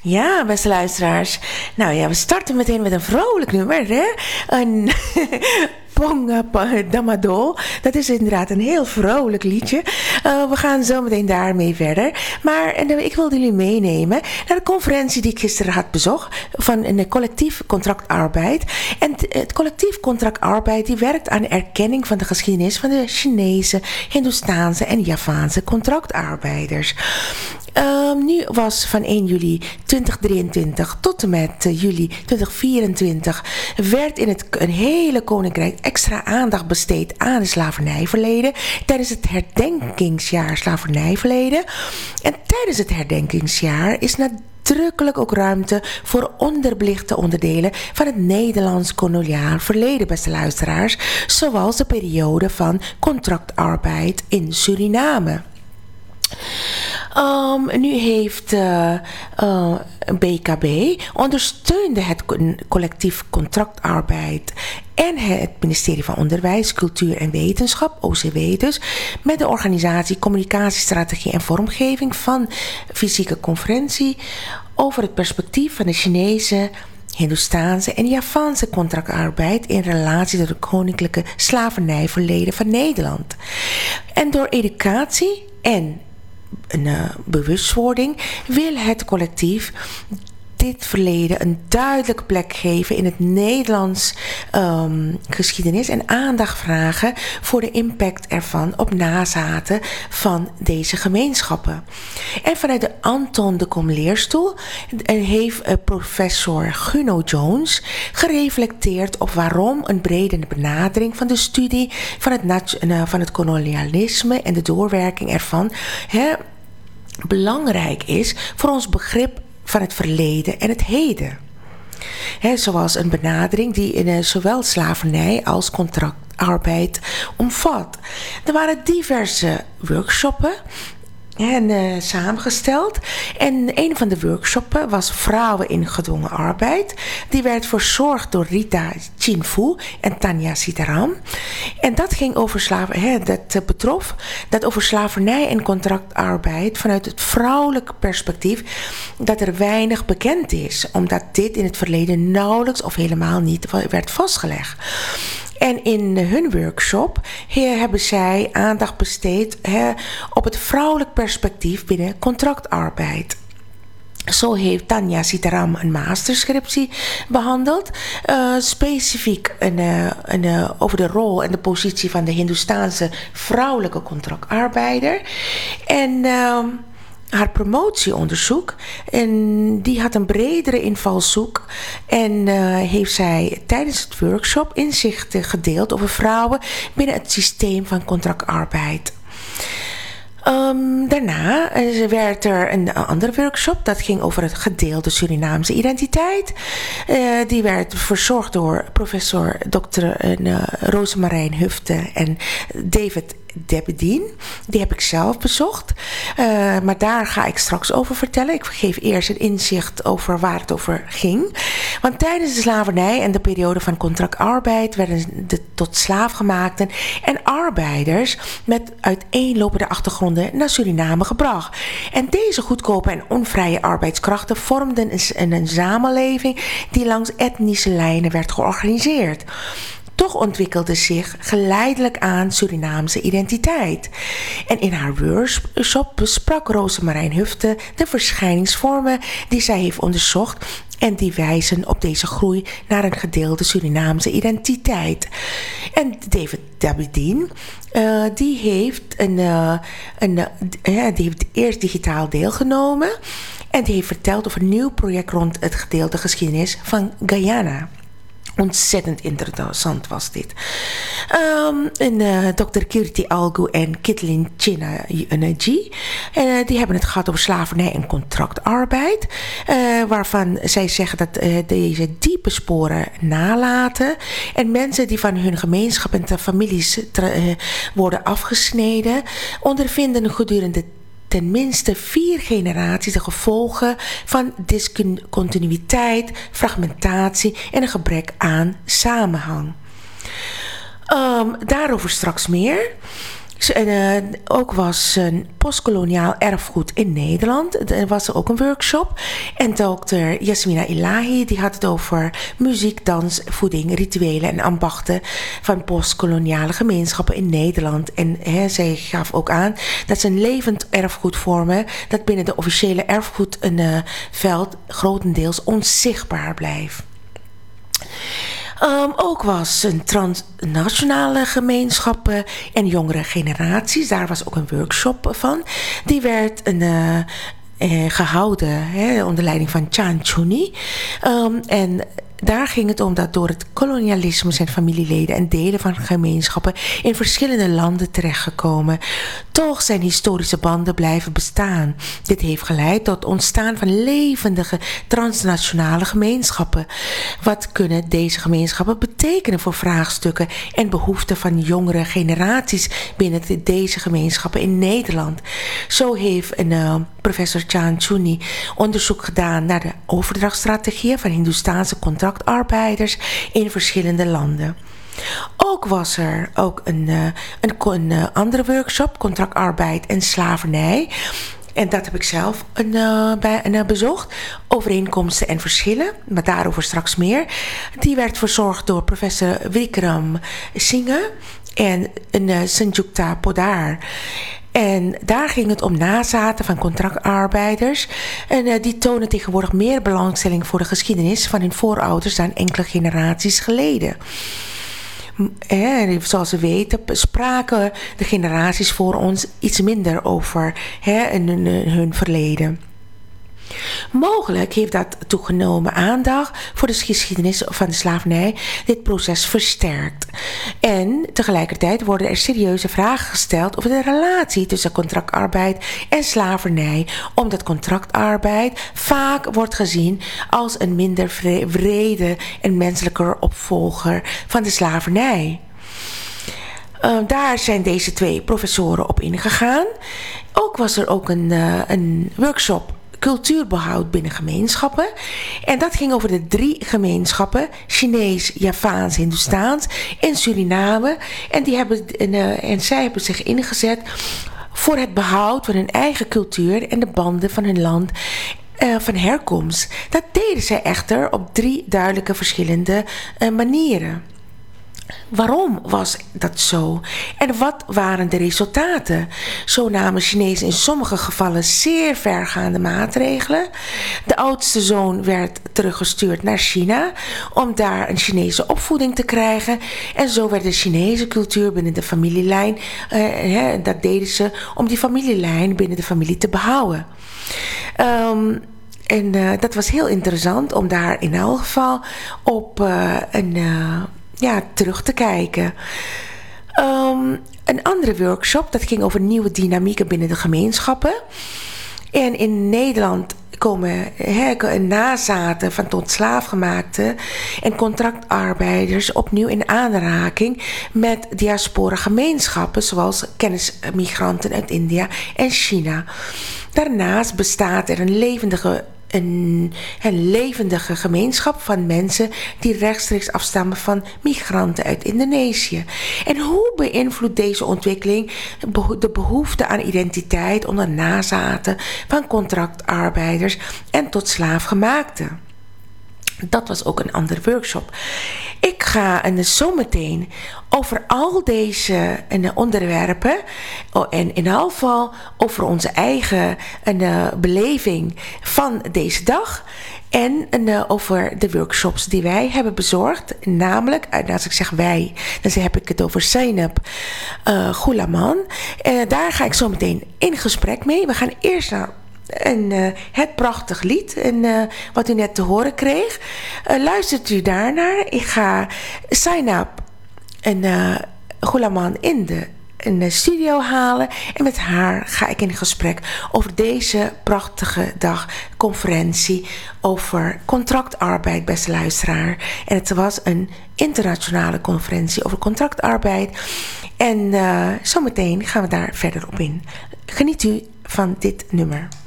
Ja, beste luisteraars. Nou ja, we starten meteen met een vrolijk nummer, hè? Een Ponga Damado. Dat is inderdaad een heel vrolijk liedje. We gaan zo meteen daarmee verder. Maar ik wilde jullie meenemen naar de conferentie die ik gisteren had bezocht van een collectief contractarbeid. En het collectief contractarbeid die werkt aan de erkenning van de geschiedenis van de Chinese, Hindoestaanse en Javaanse contractarbeiders. Nu was van 1 juli 2023 tot en met juli 2024 werd in het hele koninkrijk extra aandacht besteed aan het slavernijverleden tijdens het herdenkingsjaar slavernijverleden. En tijdens het herdenkingsjaar is nadrukkelijk ook ruimte voor onderbelichte onderdelen van het Nederlands koloniaal verleden, beste luisteraars, zoals de periode van contractarbeid in Suriname. Nu heeft BKB ondersteunde het collectief contractarbeid en het ministerie van Onderwijs, Cultuur en Wetenschap, OCW dus, met de organisatie Communicatiestrategie en Vormgeving van fysieke conferentie over het perspectief van de Chinese, Hindoestaanse en Javaanse contractarbeid in relatie tot het koninklijke slavernijverleden van Nederland. En door educatie en een bewustwording wil het collectief dit verleden een duidelijke plek geven in het Nederlands geschiedenis en aandacht vragen voor de impact ervan op nazaten van deze gemeenschappen. En vanuit de Anton de Kom leerstoel heeft professor Guno Jones gereflecteerd op waarom een brede benadering van de studie van het kolonialisme en de doorwerking ervan belangrijk is voor ons begrip van het verleden en het heden. Zoals een benadering die in zowel slavernij als contractarbeid omvat. Er waren diverse workshoppen samengesteld. En een van de workshoppen was Vrouwen in gedwongen arbeid. Die werd verzorgd door Rita Chinfu en Tanja Sitaram. En dat ging over dat betrof dat over slavernij en contractarbeid vanuit het vrouwelijke perspectief dat er weinig bekend is, omdat dit in het verleden nauwelijks of helemaal niet werd vastgelegd. En in hun workshop hebben zij aandacht besteed op het vrouwelijk perspectief binnen contractarbeid. Zo heeft Tanja Sitaram een masterscriptie behandeld, specifiek over de rol en de positie van de Hindoestaanse vrouwelijke contractarbeider. En haar promotieonderzoek, en die had een bredere invalshoek en heeft zij tijdens het workshop inzichten gedeeld over vrouwen binnen het systeem van contractarbeid. Daarna werd er een andere workshop. Dat ging over het gedeelde Surinaamse identiteit. Die werd verzorgd door professor Dr. Rosemarijn Hufte en David Debedien. Die heb ik zelf bezocht. Maar daar ga ik straks over vertellen. Ik geef eerst een inzicht over waar het over ging. Want tijdens de slavernij en de periode van contractarbeid werden de tot slaafgemaakten en arbeiders met uiteenlopende achtergronden naar Suriname gebracht. En deze goedkope en onvrije arbeidskrachten vormden een samenleving die langs etnische lijnen werd georganiseerd. Toch ontwikkelde zich geleidelijk aan Surinaamse identiteit. En in haar workshop besprak Rosemarijn Hufte de verschijningsvormen die zij heeft onderzocht en die wijzen op deze groei naar een gedeelde Surinaamse identiteit. En David Dabedien, die heeft eerst digitaal deelgenomen en die heeft verteld over een nieuw project rond het gedeelde geschiedenis van Guyana. Ontzettend interessant was dit. Dr. Kirti Algu en Kitlin Chinnaji, die hebben het gehad over slavernij en contractarbeid. Waarvan zij zeggen dat deze diepe sporen nalaten. En mensen die van hun gemeenschap en families worden afgesneden, ondervinden gedurende tenminste 4 generaties de gevolgen van discontinuïteit, fragmentatie en een gebrek aan samenhang. Daarover straks meer. Ook was postkoloniaal erfgoed in Nederland. Er was ook een workshop. En dokter Yasmina Ilahi die had het over muziek, dans, voeding, rituelen en ambachten van postkoloniale gemeenschappen in Nederland. En zij gaf ook aan dat ze een levend erfgoed vormen dat binnen de officiële erfgoedveld grotendeels onzichtbaar blijft. Ook was een transnationale gemeenschappen en jongere generaties. Daar was ook een workshop van. Die werd gehouden onder leiding van Chan Chuni. En daar ging het om dat door het kolonialisme zijn familieleden en delen van gemeenschappen in verschillende landen terechtgekomen. Toch zijn historische banden blijven bestaan. Dit heeft geleid tot het ontstaan van levendige transnationale gemeenschappen. Wat kunnen deze gemeenschappen betekenen voor vraagstukken en behoeften van jongere generaties binnen deze gemeenschappen in Nederland? Zo heeft professor Chan Chuni onderzoek gedaan naar de overdrachtstrategieën van Hindoestaanse contractarbeiders in verschillende landen. Ook was er ook een andere workshop, contractarbeid en slavernij. En dat heb ik zelf bezocht. Overeenkomsten en verschillen, maar daarover straks meer. Die werd verzorgd door professor Vikram Singh en Sanjukta Podar. En daar ging het om nazaten van contractarbeiders. En die tonen tegenwoordig meer belangstelling voor de geschiedenis van hun voorouders dan enkele generaties geleden. Zoals we weten spraken de generaties voor ons iets minder over hun verleden. Mogelijk heeft dat toegenomen aandacht voor de geschiedenis van de slavernij dit proces versterkt. En tegelijkertijd worden er serieuze vragen gesteld over de relatie tussen contractarbeid en slavernij, omdat contractarbeid vaak wordt gezien als een minder wrede en menselijker opvolger van de slavernij. Daar zijn deze twee professoren op ingegaan. Ook was er ook een workshop cultuurbehoud binnen gemeenschappen. En dat ging over de 3 gemeenschappen, Chinees, Javaans, Hindoestaans en Suriname. En zij hebben zich ingezet voor het behoud van hun eigen cultuur en de banden van hun land van herkomst. Dat deden zij echter op 3 duidelijke verschillende manieren. Waarom was dat zo? En wat waren de resultaten? Zo namen Chinezen in sommige gevallen zeer vergaande maatregelen. De oudste zoon werd teruggestuurd naar China om daar een Chinese opvoeding te krijgen. En zo werd de Chinese cultuur binnen de familielijn, dat deden ze om die familielijn binnen de familie te behouden. Dat was heel interessant om daar in elk geval op terug te kijken. Een andere workshop, dat ging over nieuwe dynamieken binnen de gemeenschappen. En in Nederland komen nazaten van tot slaafgemaakte en contractarbeiders opnieuw in aanraking met diaspora gemeenschappen, zoals kennismigranten uit India en China. Daarnaast bestaat er een levendige gemeenschap van mensen die rechtstreeks afstammen van migranten uit Indonesië. En hoe beïnvloedt deze ontwikkeling de behoefte aan identiteit onder nazaten van contractarbeiders en tot slaafgemaakten? Dat was ook een andere workshop. Ik ga zo meteen over al deze onderwerpen en in elk geval over onze eigen beleving van deze dag en over de workshops die wij hebben bezorgd. Namelijk, als ik zeg wij, dan heb ik het over Zainab Gulaman. Daar ga ik zo meteen in gesprek mee. We gaan eerst naar het prachtig lied wat u net te horen kreeg. Luistert u daarnaar. Ik ga Zainab Gulaman in de studio halen. En met haar ga ik in gesprek over deze prachtige conferentie over contractarbeid, beste luisteraar. En het was een internationale conferentie over contractarbeid. En zometeen gaan we daar verder op in. Geniet u van dit nummer.